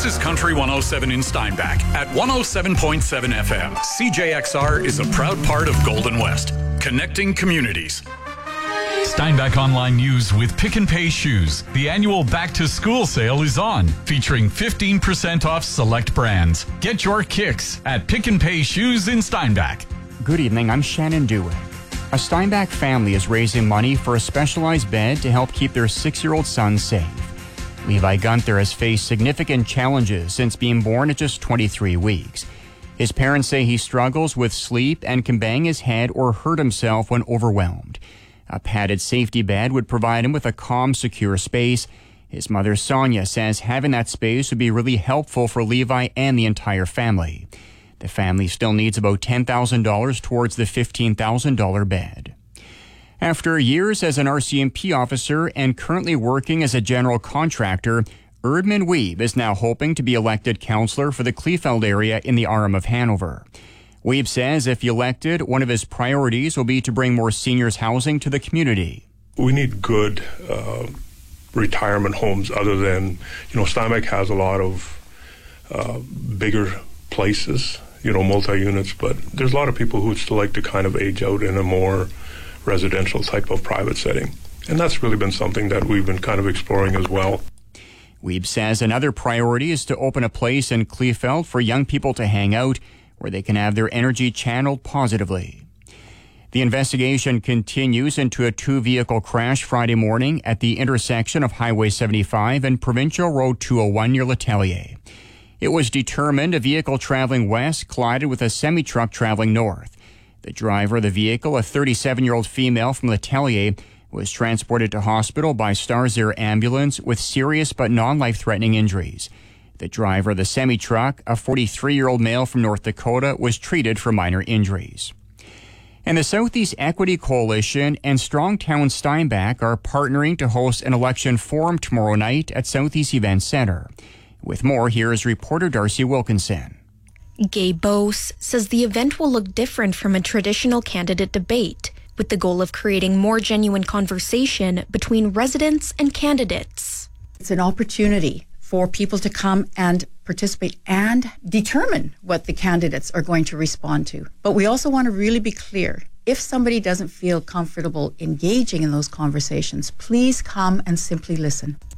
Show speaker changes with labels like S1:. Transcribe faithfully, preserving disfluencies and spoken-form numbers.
S1: This is Country one oh seven in Steinbach at one oh seven point seven F M. C J X R is a proud part of Golden West, connecting communities.
S2: Steinbach Online News with Pick and Pay Shoes. The annual back-to-school sale is on, featuring fifteen percent off select brands. Get your kicks at Pick and Pay Shoes in Steinbach.
S3: Good evening, I'm Shannon Dewitt. A Steinbach family is raising money for a specialized bed to help keep their six-year-old son safe. Levi Gunther has faced significant challenges since being born at just twenty-three weeks. His parents say he struggles with sleep and can bang his head or hurt himself when overwhelmed. A padded safety bed would provide him with a calm, secure space. His mother, Sonia, says having that space would be really helpful for Levi and the entire family. The family still needs about ten thousand dollars towards the fifteen thousand dollars bed. After years as an R C M P officer and currently working as a general contractor, Erdman Wiebe is now hoping to be elected councillor for the Kleefeld area in the Aram of Hanover. Wiebe says if elected, one of his priorities will be to bring more seniors housing to the community.
S4: We need good uh, retirement homes other than, you know, Steinbach has a lot of uh, bigger places, you know, multi-units, but there's a lot of people who would still like to kind of age out in a more residential type of private setting. And that's really been something that we've been kind of exploring as well.
S3: Wiebe says another priority is to open a place in Kleefeld for young people to hang out, where they can have their energy channeled positively. The investigation continues into a two-vehicle crash Friday morning at the intersection of Highway seventy-five and Provincial Road two oh one near Letellier. It was determined a vehicle traveling west collided with a semi-truck traveling north. The driver of the vehicle, a thirty-seven-year-old female from Letellier, was transported to hospital by Stars Air ambulance with serious but non-life-threatening injuries. The driver of the semi-truck, a forty-three-year-old male from North Dakota, was treated for minor injuries. And the Southeast Equity Coalition and Strongtown Steinbach are partnering to host an election forum tomorrow night at Southeast Events Centre. With more, here is reporter Darcy Wilkinson.
S5: Gabe Bose says the event will look different from a traditional candidate debate, with the goal of creating more genuine conversation between residents and candidates.
S6: It's an opportunity for people to come and participate and determine what the candidates are going to respond to. But we also want to really be clear. If somebody doesn't feel comfortable engaging in those conversations, please come and simply listen.